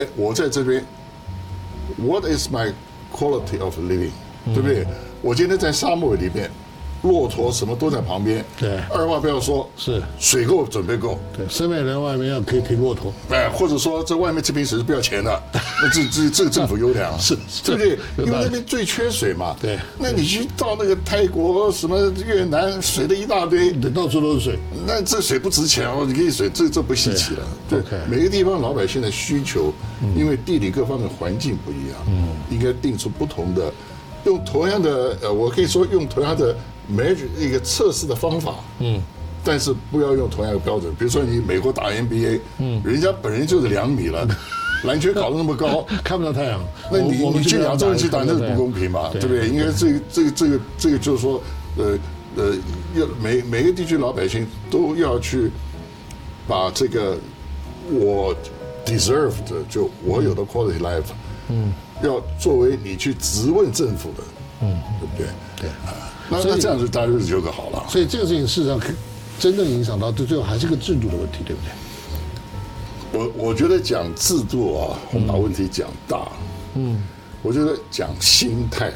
我在这边，What is my quality of living？对不对？我今天在沙漠里面，骆驼什么都在旁边。 对， 二话不要说， 是水够准备够。 对，森美人外面要可以停骆驼。 或者说这外面这瓶水是不要钱的，那这个政府优良， 是， 对不对？因为那边最缺水嘛。 对， 那你去到那个泰国、什么越南，水的一大堆， 到处都是水。 那这水不值钱哦，你给水，这不稀奇了。对，每个地方老百姓的需求，因为地理各方面环境不一样，应该定出不同的。用同样的我可以说用同样的一个测试的方法，但是不要用同样的标准。比如说你美国打 NBA，人家本人就是2米了，篮球搞得那么高， 看不到太阳， 那你去亚洲人去打那是不公平嘛，对不对？应该这个就是说，要每个地区老百姓都要去把这个我 deserve 的，就我有的 quality life，要作为你去质问政府的，对不对？ 对， 那这样子大家日子就更好了。 所以这个事情事实上真正影响到最后还是个制度的问题，对不对？我觉得讲制度啊，我们把问题讲大。我觉得讲心态。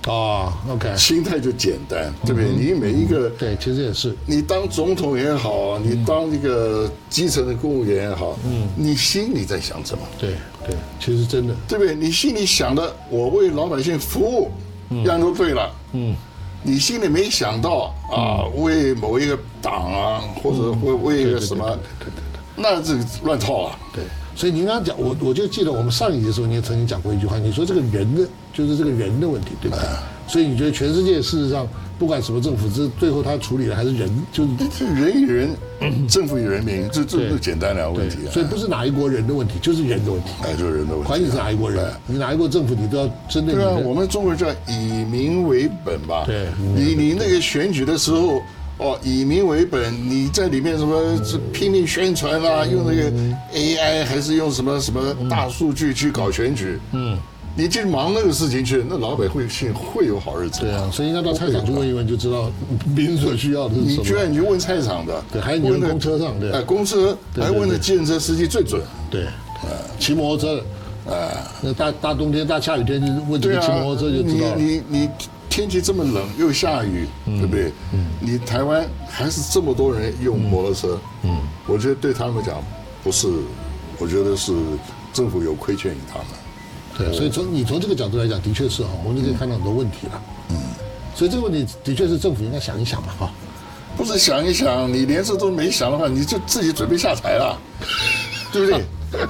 OK， 心态就简单，对不对？你每一个对，其实也是， 你当总统也好，你当这个基层的公务员也好，你心里在想什么？ 对，其实真的， 对不对？你心里想的，我为老百姓服务，样都对了。你心里没想到为某一个党啊，或者为一个什么，那这乱套了。 对。所以您刚刚讲，我就记得我们上一集的时候，你也曾经讲过一句话，你说这个人的就是这个人的问题，对吧？所以你觉得全世界事实上不管什么政府，最后他处理的还是人，就是人与人，政府与人民，这简单两个问题。 所以不是哪一国人的问题，就是人的问题。 就是人的问题。 管你是哪一国人，你哪一国政府，你都要针对。 对啊，我们中国人叫以民为本吧。 对， 你那个选举的时候。以民为本，你在里面什么拼命宣传啊，用那个 AI 还是用什么大数据去搞选举？你去忙那个事情去，那老百姓会有好日子。 对啊，所以应该到菜场去问一问，就知道民所需要的是什么。 你居然你问菜场的， 对，还有你问公车上，对， 公车还问的计程车司机最准。 对，骑摩托车，那大冬天大下雨天就问这个骑摩托车就知道了。 你。天气这么冷又下雨，对不对？你台湾还是这么多人用摩托车，我觉得对他们讲不是，我觉得是政府有亏欠于他们。 对，所以你从这个角度来讲，的确是我们就可以看到很多问题了。所以这个问题的确是政府应该想一想嘛， 不是想一想，你连这都没想的话，你就自己准备下台了，对不对？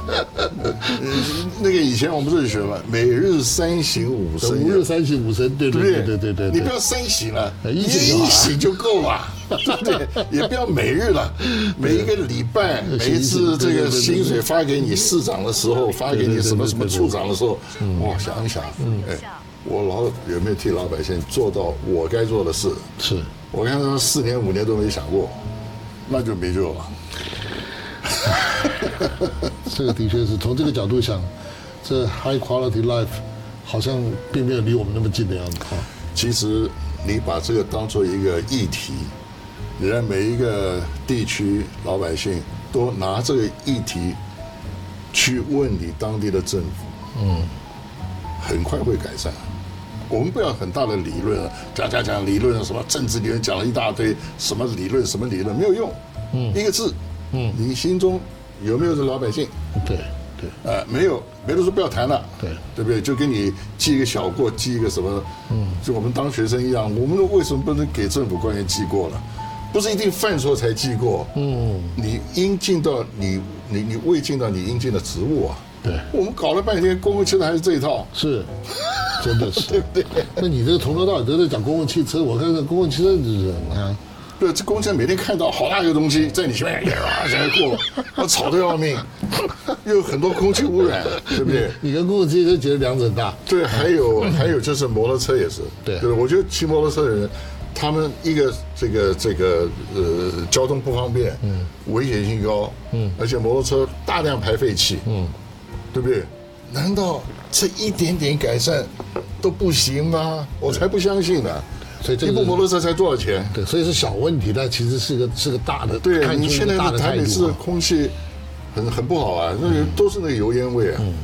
那个以前我们不是学嘛，每日3省吾身， 每日3省吾身，对不对？ 你不要3省了，一省就够了，对不对？也不要每日了，每一个礼拜，每一次这个薪水发给你市长的时候，发给你什么处长的时候，想一想，我有没有替老百姓做到我该做的事？ 是我看他4年5年都没想过，那就没救了。 这个的确是从这个角度想，这 high quality life 好像并没有离我们那么近的样子。 其实你把这个当做一个议题，你让每一个地区老百姓都拿这个议题去问你当地的政府，很快会改善。我们不要很大的理论，讲理论，什么政治理论讲了一大堆，什么理论没有用，一个字，你心中有没有这老百姓？ 对， 没有，别的说不要谈了， 对不对？就给你记一个小过，记一个什么，就我们当学生一样，我们为什么不能给政府官员记过了？不是一定犯错才记过，你应尽到你未尽到你应尽的职务啊。 对， 我们搞了半天公共汽车还是这一套， 是，真的是， 对不对？ 那你这个从头到尾都在讲公共汽车，我看这公共汽车人啊。 对，这公共汽车每天看到好大一个东西在你前面想过，吵得要命，又有很多空气污染，对不对？ 你跟公共汽车觉得两者很大。 对，还有就是摩托车也是，对，我觉得骑摩托车的人，他们一个这个交通不方便，危险性高，而且摩托车大量排废气，对不对？难道这一点点改善都不行吗？我才不相信呢。所以一部摩托车才多少钱？ 对，所以是小问题，但其实是个大的。 对，你现在的台北市的空气很不好啊，那都是那个油烟味啊。